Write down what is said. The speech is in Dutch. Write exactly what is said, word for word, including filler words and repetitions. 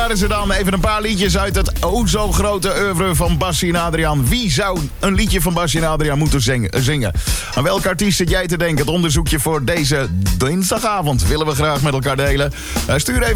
waren ze dan. Even een paar liedjes uit het o zo grote oeuvre van Bassie en Adriaan. Wie zou een liedje van Bassie en Adriaan moeten zingen? Aan welke artiest zit jij te denken? Het onderzoekje voor deze dinsdagavond willen we graag met elkaar delen. Uh, stuur even